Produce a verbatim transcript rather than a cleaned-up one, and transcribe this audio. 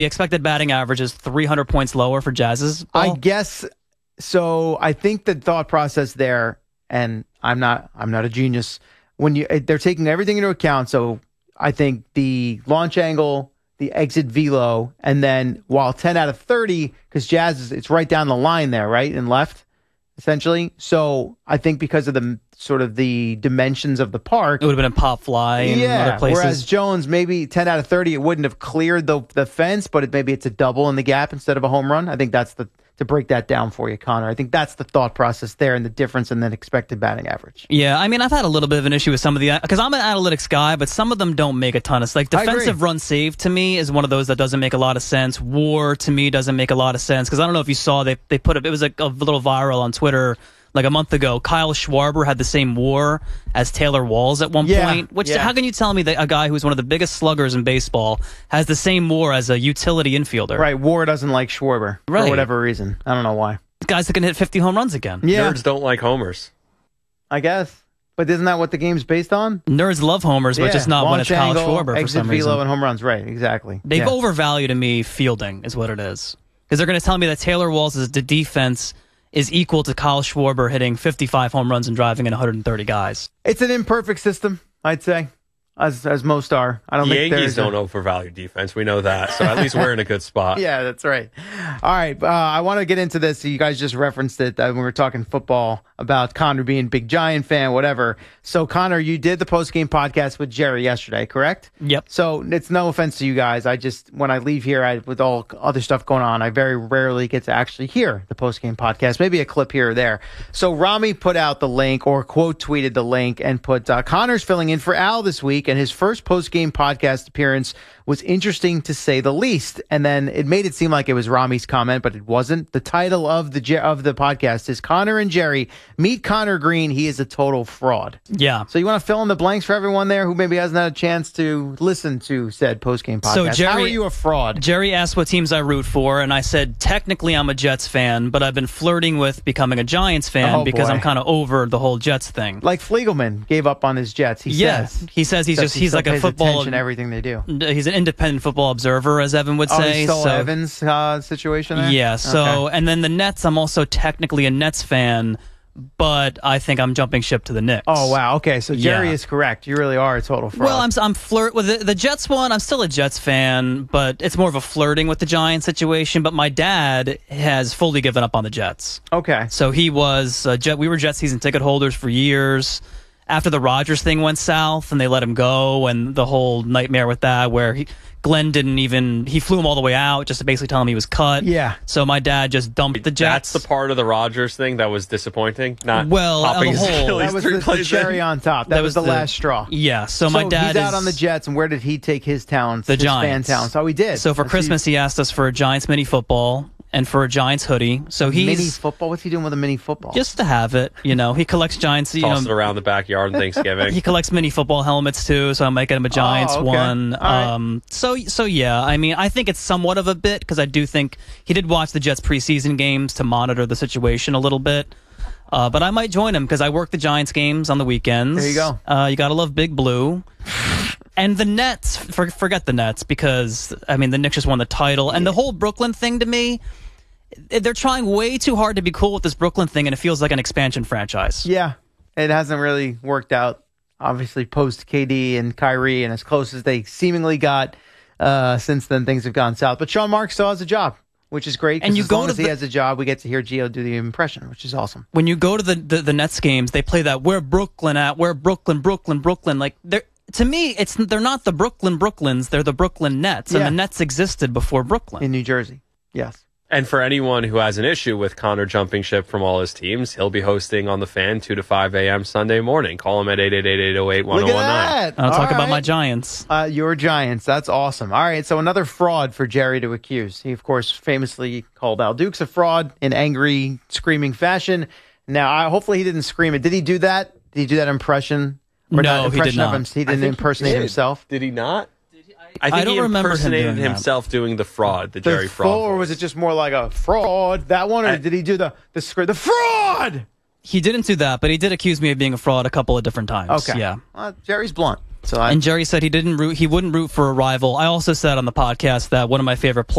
The expected batting average is three hundred points lower for Jazz's ball. I guess so. I think the thought process there, and I'm not I'm not a genius, when you they're taking everything into account. So I think the launch angle, the exit velo, and then while ten out of thirty, because Jazz is it's right down the line there, right, and left, essentially. So I think because of the sort of the dimensions of the park, it would have been a pop fly in yeah, other places. Whereas Jones, maybe ten out of thirty, it wouldn't have cleared the the fence, but it, maybe it's a double in the gap instead of a home run. I think that's the to break that down for you, Connor. I think that's the thought process there and the difference in the expected batting average. Yeah, I mean, I've had a little bit of an issue with some of the, because I'm an analytics guy, but some of them don't make a ton of, like defensive run save to me is one of those that doesn't make a lot of sense. WAR to me doesn't make a lot of sense, because I don't know if you saw, they they put up, it was like a little viral on Twitter like a month ago. Kyle Schwarber had the same WAR as Taylor Walls at one yeah, point. Which, yeah. how can you tell me that a guy who's one of the biggest sluggers in baseball has the same WAR as a utility infielder? Right, WAR doesn't like Schwarber right. for whatever reason. I don't know why. Guys that can hit fifty home runs again. Yeah. Nerds don't like homers. I guess. But isn't that what the game's based on? Nerds love homers, but yeah. just not Launch when it's Kyle angle, Schwarber for exit some reason. velo and home runs, right, exactly. They've yeah. overvalued to me fielding is what it is. Because they're going to tell me that Taylor Walls' the defense is equal to Kyle Schwarber hitting fifty-five home runs and driving in one hundred thirty guys. It's an imperfect system, I'd say, as as most are. I don't the think Yankees there's don't a... overvalue defense. We know that. So at least we're in a good spot. Yeah, that's right. All right, uh, I want to get into this. You guys just referenced it uh, when we were talking football about Connor being a big Giant fan, whatever. So, Connor, you did the post-game podcast with Jerry yesterday, correct? Yep. So it's no offense to you guys. I just, when I leave here I, with all other stuff going on, I very rarely get to actually hear the post-game podcast, maybe a clip here or there. So Rami put out the link, or quote tweeted the link, and put, uh, Connor's filling in for Al this week, and his first post-game podcast appearance was interesting to say the least. And then it made it seem like it was Rami's comment, but it wasn't. The title of the of the podcast is Connor and Jerry Meet Connor Green. He is a total fraud. Yeah. So you want to fill in the blanks for everyone there who maybe hasn't had a chance to listen to said post-game podcast. So Jerry, how are you a fraud? Jerry asked what teams I root for, and I said, technically I'm a Jets fan, but I've been flirting with becoming a Giants fan oh, because boy. I'm kind of over the whole Jets thing. Like Fliegelman gave up on his Jets. He yeah. says. He says he's just, he's like a football. And everything they do. He's an independent football observer, as Evan would oh, say. He's still so, Evans' uh, situation there? Yeah, so, okay. And then the Nets, I'm also technically a Nets fan, but I think I'm jumping ship to the Knicks. Oh, wow. Okay, so Jerry yeah. is correct. You really are a total fraud. Well, I'm I'm flirt with the, the Jets one. I'm still a Jets fan, but it's more of a flirting with the Giants situation. But my dad has fully given up on the Jets. Okay. So he was uh, Jet. We were Jets season ticket holders for years. After the Rodgers thing went south and they let him go, and the whole nightmare with that, where he, Glenn didn't even, he flew him all the way out just to basically tell him he was cut. Yeah. So my dad just dumped the Jets. That's the part of the Rodgers thing that was disappointing. Not well, popping the his whole, Achilles that was three the, the plays cherry in. on top. That, that was, was the, the last straw. Yeah. So, so my dad he's out is, on the Jets, and where did he take his talents? The his Giants. fan talents. Oh, he did. So for Let's Christmas, see. he asked us for a Giants mini football and for a Giants hoodie. So he's mini football. What's he doing with a mini football? just to have it. You know, he collects Giants. You Toss know, it around the backyard on Thanksgiving. he collects mini football helmets too, so I might get him a Giants Oh, okay. one. All right. Um, so so yeah, I mean, I think it's somewhat of a bit because I do think he did watch the Jets preseason games to monitor the situation a little bit. Uh, but I might join him because I work the Giants games on the weekends. There you go. Uh, you gotta love Big Blue. And the Nets, for, forget the Nets because I mean the Knicks just won the title, and the whole Brooklyn thing to me. They're trying way too hard to be cool with this Brooklyn thing, and it feels like an expansion franchise. Yeah, it hasn't really worked out. Obviously, post K D and Kyrie, and as close as they seemingly got uh, since then, things have gone south. But Sean Marks still has a job, which is great. And you as go long to as he the- has a job, we get to hear Gio do the impression, which is awesome. When you go to the, the, the Nets games, they play that, where Brooklyn at, where Brooklyn, Brooklyn, Brooklyn. Like, they're, to me, it's they're not the Brooklyn Brooklyns, they're the Brooklyn Nets, and Yeah. the Nets existed before Brooklyn. In New Jersey, yes. And for anyone who has an issue with Connor jumping ship from all his teams, he'll be hosting on the Fan two to five a.m. Sunday morning. Call him at eight eight eight, eight oh eight, one oh Look one nine. at that. I'll talk All about my right. Giants. Uh, your Giants. That's awesome. All right, so another fraud for Jerry to accuse. He, of course, famously called Al Dukes a fraud in angry, screaming fashion. Now, I, hopefully he didn't scream it. Did he do that? Did he do that impression? Or No, not he did impression of not. him? He I didn't think impersonate he did. himself? Did he not? I I think don't he remember him impersonated doing that. himself doing the fraud, the, The Jerry full, Fraud. or was it just more like a fraud? That one, or I- did he do the the script? The fraud. He didn't do that, but he did accuse me of being a fraud a couple of different times. Okay. Yeah. Uh, Jerry's blunt. So I, and Jerry said he didn't root. He wouldn't root for a rival. I also said on the podcast that one of my favorite players.